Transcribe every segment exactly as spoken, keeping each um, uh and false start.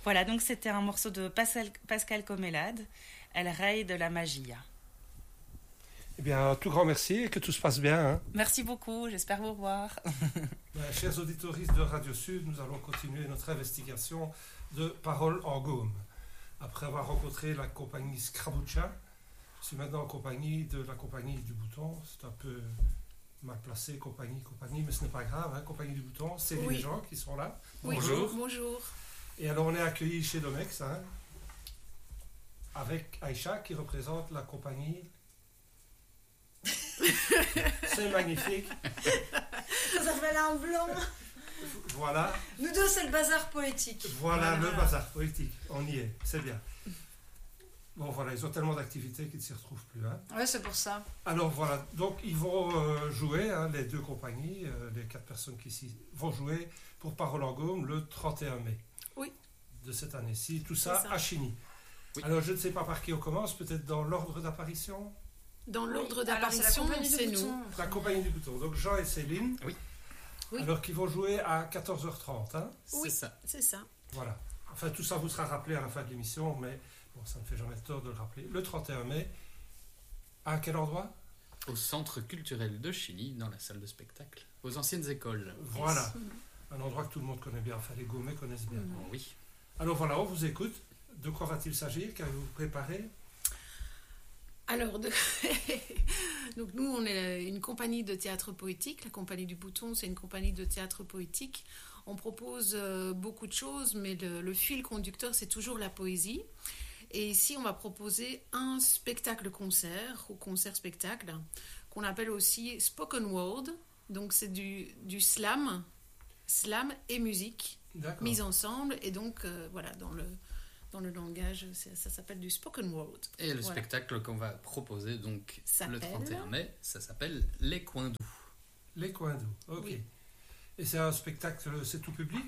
Voilà, donc c'était un morceau de Pascal, Pascal Comélade, El Rey de la Magia. Eh bien, un tout grand merci et que tout se passe bien. Hein. Merci beaucoup, j'espère vous revoir. Ben, chers auditoristes de Radio Sud, nous allons continuer notre investigation de Paroles en Gaume. Après avoir rencontré la compagnie Scrabuccia, je suis maintenant en compagnie de la compagnie du Bouton. C'est un peu mal placé, compagnie, compagnie, mais ce n'est pas grave. Hein, compagnie du Bouton, c'est oui. les gens qui sont là. Oui, bonjour. Bonjour. Et alors, on est accueillis chez Domex, hein, avec Aïcha qui représente la compagnie. C'est magnifique. Ça fait un blanc. Voilà. Nous deux, c'est le bazar poétique. Voilà, voilà le bazar poétique. On y est, c'est bien. Bon, voilà, ils ont tellement d'activités qu'ils ne s'y retrouvent plus. Hein. Ouais, c'est pour ça. Alors voilà, donc ils vont euh, jouer, hein, les deux compagnies, euh, les quatre personnes qui ici vont jouer pour Paroles en Gaume le trente et un mai. Oui. De cette année-ci. Tout ça, ça. à Chigny. Oui. Alors je ne sais pas par qui on commence, peut-être dans l'ordre d'apparition. Dans l'ordre oui. d'apparition, Alors, c'est, c'est nous. nous. La compagnie du Bouton. Donc Jean et Céline. Oui. oui. Alors qu'ils vont jouer à quatorze heures trente. Hein. Oui, c'est ça. C'est ça. Voilà. Enfin, tout ça vous sera rappelé à la fin de l'émission, mais bon, ça ne fait jamais tort de le rappeler. Le trente et un mai, à quel endroit ? Au Centre culturel de Chigny, dans la salle de spectacle, aux anciennes écoles. Voilà. Yes. Un endroit que tout le monde connaît bien. Enfin, les Gaumais connaissent bien. Mm. Oh, oui. Alors voilà, on vous écoute. De quoi va-t-il s'agir ? Qu'avez-vous préparé ? Alors, de... donc nous, on est une compagnie de théâtre poétique. La compagnie du Bouton, c'est une compagnie de théâtre poétique. On propose euh, beaucoup de choses, mais le, le fil conducteur, c'est toujours la poésie. Et ici, on va proposer un spectacle-concert, ou concert-spectacle, qu'on appelle aussi Spoken Word. Donc, c'est du, du slam, slam et musique, D'accord. mise ensemble. Et donc, euh, voilà, dans le... Dans le langage, ça s'appelle du spoken word. Et le voilà. spectacle qu'on va proposer donc s'appelle... le trente et un mai, ça s'appelle Les Coins Doux. Les Coins Doux, ok. Oui. Et c'est un spectacle, c'est tout public ?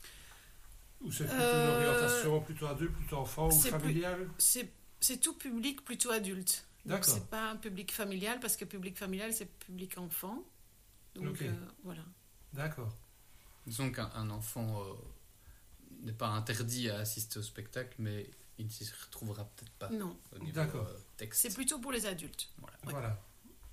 Ou c'est plutôt Euh, une orientation plutôt adulte, plutôt enfant ou familial ? plus, c'est, c'est tout public, plutôt adulte. Donc D'accord. c'est pas un public familial, parce que public familial, c'est public enfant. Donc Ok. euh, voilà. D'accord. Disons qu'un un enfant euh, n'est pas interdit à assister au spectacle, mais il ne s'y retrouvera peut-être pas Non. au niveau D'accord. euh, texte. C'est plutôt pour les adultes. Voilà. Ouais. Voilà.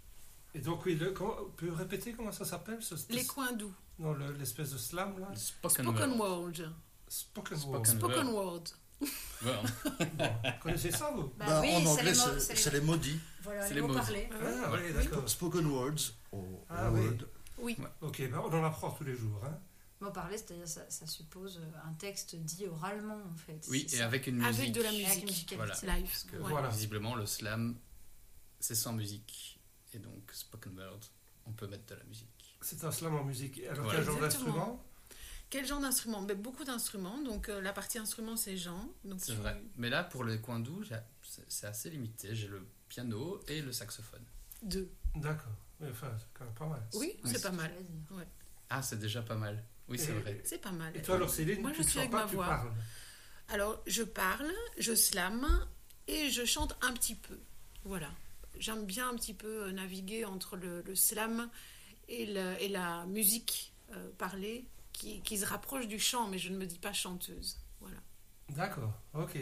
Et donc, oui, le, comment, on peut répéter comment ça s'appelle ce, Les coins doux. Non, le, l'espèce de slam, là ? Spoken, Spoken word. word. Spoken Spoken word. Spoken word. Voilà. Bon, vous connaissez ça, vous ? Bah, Bah, oui, en c'est anglais, les mots, c'est, c'est c'est les... les maudits. Voilà, C'est les les mots mots. parlés. Ah, oui, d'accord. Spoken words. Au, Ah, au oui. word. Oui. Ok, ben on en apprend tous les jours. Hein. Mots parlés, c'est-à-dire ça, ça suppose un texte dit oralement, en fait. Oui, C'est et ça. avec une musique. Avec de la Avec une musique. musique Voilà. habituelle. Live. Parce que Ouais. Voilà. visiblement, le slam, c'est sans musique. Et donc, spoken word, on peut mettre de la musique. C'est un slam en musique. Alors, Voilà. quel genre Exactement. d'instrument ? Quel genre d'instrument? Ben, beaucoup d'instruments. Donc euh, la partie instrument, c'est Jean. Donc, C'est tu- vrai. Mais là, pour les coins doux, j'ai- c'est c'est assez limité. J'ai le piano et le saxophone. Deux. D'accord. Mais enfin, c'est quand même pas mal. Oui, Oui, c'est c'est pas mal. J'allais dire. Ah, c'est déjà pas mal. Oui, c'est Et- vrai. C'est pas mal. Et toi, alors, Céline, Moi, tu je ne suis chantes avec pas, ma tu voix. parles. Alors, je parle, je slame et je chante un petit peu. Voilà. J'aime bien un petit peu naviguer entre le, le slam et, le- et la musique euh, parlée qui, qui se rapproche du chant, mais je ne me dis pas chanteuse. Voilà. D'accord, ok.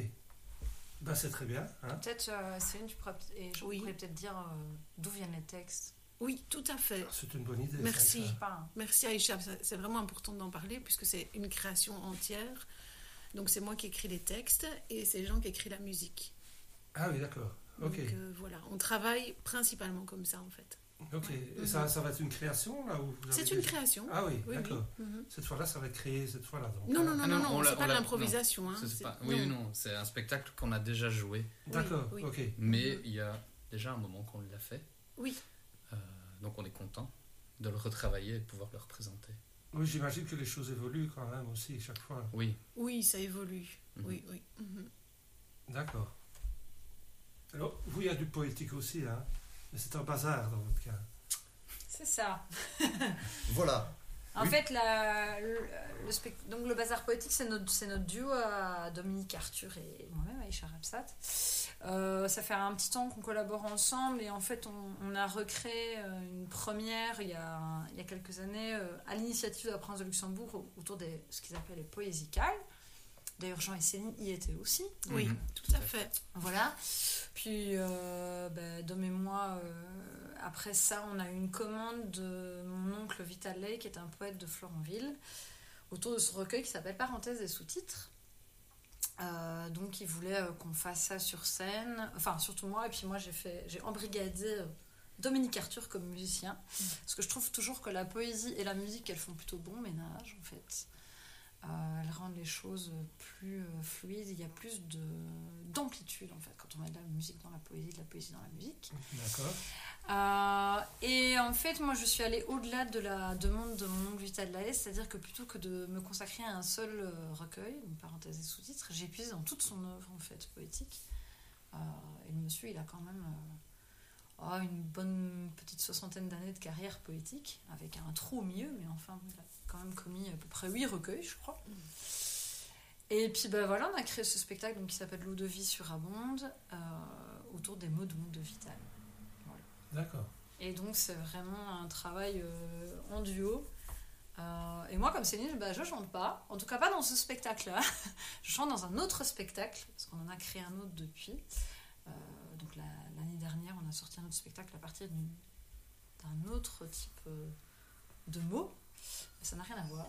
Ben, c'est très bien. Hein. Peut-être, euh, Céline, tu pourrais, et je Oui. pourrais peut-être dire euh, d'où viennent les textes. Oui, tout à fait. C'est une bonne idée. ça, Merci. ça. Je sais pas. hein. Merci Aïcha, Ça- c'est vraiment important d'en parler puisque c'est une création entière. Donc c'est moi qui écris les textes et c'est Jean qui écrit la musique. Ah oui, d'accord. Ok. Donc euh, voilà, on travaille principalement comme ça en fait. Ok. Et ça, ça va être une création, là où vous avez C'est une déjà- création. Ah oui, Oui, oui. d'accord. Mhm. Cette fois-là, ça va être créé cette fois-là. Donc, Non, hein. non, non, Ah non, non, non, on l'a- c'est on pas de l'a- l'improvisation. Hein. C'est- c'est C'est- pas- Oui, non, c'est un spectacle qu'on a déjà joué. D'accord, oui. ok. Mais il y a déjà un moment qu'on l'a fait. Oui, Euh, donc, on est content de le retravailler et de pouvoir le représenter. Oui, j'imagine que les choses évoluent quand même aussi chaque fois. Oui. oui, ça évolue. Mhm. Oui, oui. Mhm. D'accord. Alors, vous, il y a du poétique aussi, hein. Mais c'est un bazar dans votre cas. C'est ça. Voilà. En Oui. fait, la, le, le spect- donc le bazar poétique, c'est notre, c'est notre duo à Dominique Arthur et moi-même, Aïcha Rapsat. Euh, ça fait un petit temps qu'on collabore ensemble et en fait, on, on a recréé euh, une première il y a, il y a quelques années euh, à l'initiative de la Prince de Luxembourg au- autour de ce qu'ils appellent les poésicales. D'ailleurs, Jean et Céline y étaient aussi. Oui, Mhm. tout à fait. Voilà. Puis, euh, ben, Dom et moi, euh, après ça, on a eu une commande de mon oncle Vital Lay, qui est un poète de Florenville, autour de ce recueil qui s'appelle Parenthèses et sous-titres. Euh, donc, il voulait euh, qu'on fasse ça sur scène, enfin, surtout moi. Et puis, moi, j'ai, fait, j'ai embrigadé euh, Dominique Arthur comme musicien, mmh. parce que je trouve toujours que la poésie et la musique, elles font plutôt bon ménage, en fait. Euh, elles rendent les choses plus euh, fluides, il y a plus de, d'amplitude en fait quand on met de la musique dans la poésie, de la poésie dans la musique. D'accord. Euh, et en fait, moi je suis allée au-delà de la demande de mon oncle Vital Lay, c'est-à-dire que plutôt que de me consacrer à un seul euh, recueil, une parenthèse et sous-titres, j'ai puisé dans toute son œuvre en fait poétique. Euh, et le monsieur, il a quand même euh, oh, une bonne petite soixantaine d'années de carrière poétique, avec un trou au milieu, mais enfin, il a quand même commis à peu près huit recueils, je crois. Mm. Et puis ben voilà, on a créé ce spectacle donc, qui s'appelle L'eau de vie sur Abonde, euh, autour des mots de monde de Vital. Voilà. D'accord. Et donc c'est vraiment un travail euh, en duo. Euh, et moi, comme Céline, ben, je chante pas, en tout cas pas dans ce spectacle-là. Je chante dans un autre spectacle, parce qu'on en a créé un autre depuis. Euh, donc la, l'année dernière, on a sorti un autre spectacle à partir d'une, d'un autre type euh, de mots. Ça n'a rien à voir.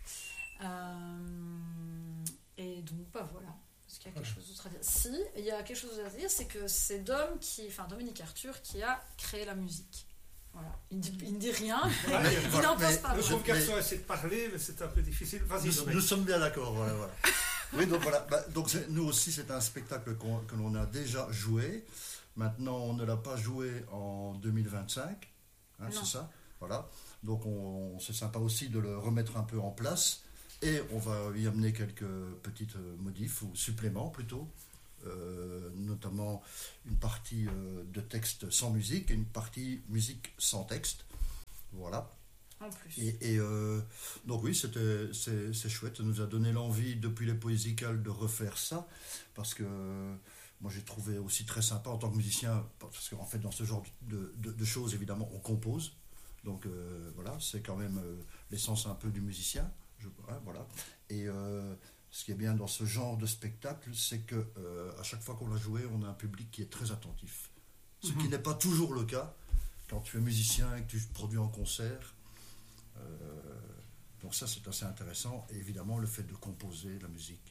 Euh, et donc, bah voilà. Est-ce qu'il y a quelque chose d'autre à dire ? Si, il y a quelque chose d'autre à dire, c'est que c'est Dom qui, enfin Dominique Arthur, qui a créé la musique. Voilà. Il ne dit, il ne dit rien, Voilà, il voilà, n'en pense mais- pas. Le je- pauvre mais- garçon essaie de parler, mais c'est un peu difficile. Vas-y, Nous, Dominique. nous sommes bien d'accord, voilà, voilà. Oui, donc voilà. Bah, donc c'est- nous aussi, c'est un spectacle qu'on, que l'on a déjà joué. Maintenant, on ne l'a pas joué en deux mille vingt-cinq. Hein, Non. c'est ça. Voilà. Donc, on, c'est sympa aussi de le remettre un peu en place. Et on va y amener quelques petites modifs, ou suppléments plutôt. Euh, notamment une partie euh, de texte sans musique et une partie musique sans texte. Voilà. En plus. Et, et, euh, donc oui, c'était, c'est, c'est chouette. Ça nous a donné l'envie, depuis les Poésicales, de refaire ça. Parce que euh, moi, j'ai trouvé aussi très sympa en tant que musicien, parce qu'en fait, dans ce genre de, de, de choses, évidemment, on compose. Donc euh, voilà, c'est quand même euh, l'essence un peu du musicien. Je, hein, voilà. Et euh, ce qui est bien dans ce genre de spectacle, c'est que euh, à chaque fois qu'on l'a joué, on a un public qui est très attentif. Ce Mhm. qui n'est pas toujours le cas quand tu es musicien et que tu produis en concert. Euh, donc ça, c'est assez intéressant. Et évidemment, le fait de composer la musique.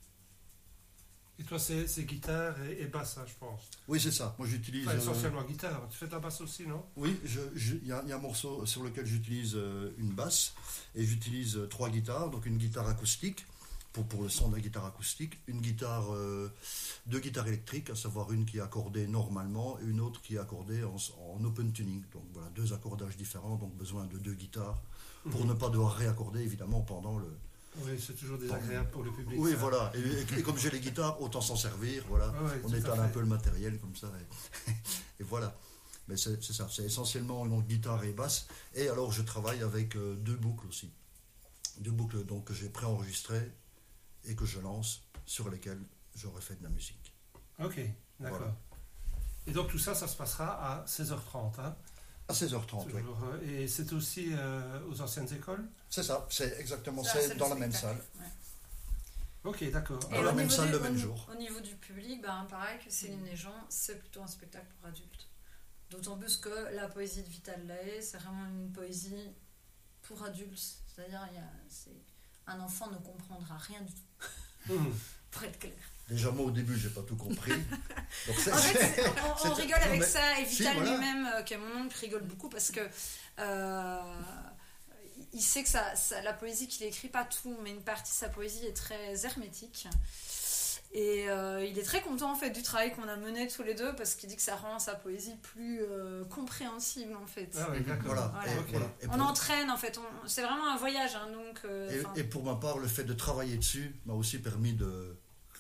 Et toi, c'est, c'est guitare et, et basse, hein, je pense. Oui, c'est ça. Moi, j'utilise... Enfin, euh, essentiellement guitare. Tu fais de la basse aussi, non ? Oui, il je, je, y, a, y a un morceau sur lequel j'utilise euh, une basse. Et j'utilise euh, trois guitares. Donc une guitare acoustique, pour, pour le son de la guitare acoustique. Une guitare... Euh, deux guitares électriques, à savoir une qui est accordée normalement et une autre qui est accordée en, en open tuning. Donc voilà, deux accordages différents. Donc besoin de deux guitares. Pour Mhm. ne pas devoir réaccorder, évidemment, pendant le... Oui, c'est toujours désagréable pour le public. Oui, ça. voilà. Et, et- et comme j'ai les guitares, autant s'en servir. Voilà. Ouais, ouais, On tout à étale fait. un peu le matériel comme ça. Et, et voilà. Mais c'est, c'est ça. C'est essentiellement donc, guitare et basse. Et alors, je travaille avec euh, deux boucles aussi. Deux boucles donc, que j'ai préenregistrées et que je lance, sur lesquelles j'aurai fait de la musique. Ok, d'accord. Voilà. Et donc tout ça, ça se passera à seize heures trente. Hein, À seize heures trente, oui. toujours, euh, et c'est aussi euh, aux anciennes écoles ? C'est ça. C'est exactement Ça, c'est c'est dans le la même salle. spectacle, ouais. Ok, d'accord. Dans Et la au même niveau salle du- le au même ni- jour. Au niveau du public, ben, pareil que Céline et Jean, c'est plutôt un spectacle pour adultes. D'autant plus que la poésie de Vital Lay, c'est vraiment une poésie pour adultes. C'est-à-dire, il y a, c'est, un enfant ne comprendra rien du tout, Mhm. pour être clair. Déjà, moi, au début, j'ai pas tout compris. Donc, c'est, En fait, c'est- on, on c'est- rigole non, avec mais- ça, et si, Vital voilà. lui-même, euh, qui est mon oncle, rigole beaucoup parce que euh, il sait que ça, ça- la poésie qu'il écrit, pas tout, mais une partie de sa poésie est très hermétique. Et euh, il est très content en fait du travail qu'on a mené tous les deux parce qu'il dit que ça rend sa poésie plus euh, compréhensible en fait. Ah oui, d'accord. Voilà. Voilà. Et, Ok. voilà. Et On pour- entraîne en fait, on- c'est vraiment un voyage hein, donc. euh, Et, enfin, et pour ma part, le fait de travailler dessus m'a aussi permis de,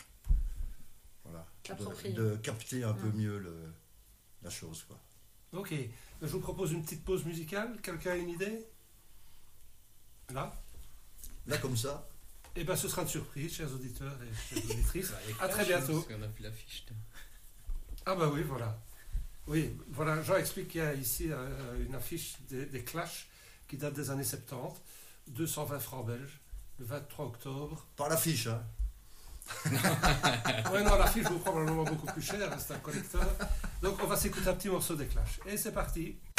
voilà, T'approprier. de, de capter un peu Mm. mieux le, la chose. Quoi. Ok, je vous propose une petite pause musicale. Quelqu'un a une idée ? Là ? Là, comme ça, Eh bien, ce sera une surprise, chers auditeurs et chères auditrices. À très Clash, bientôt. parce qu'on a vu l'affiche. tiens. Ah bah oui, voilà. Oui, voilà, Jean explique qu'il y a ici euh, une affiche des, des Clash qui date des années soixante-dix, deux cent vingt francs belges, le vingt-trois octobre. par l'affiche, hein. Ouais, non, l'affiche vaut probablement beaucoup plus cher, c'est un collecteur. Donc on va s'écouter un petit morceau des Clash. Et c'est parti.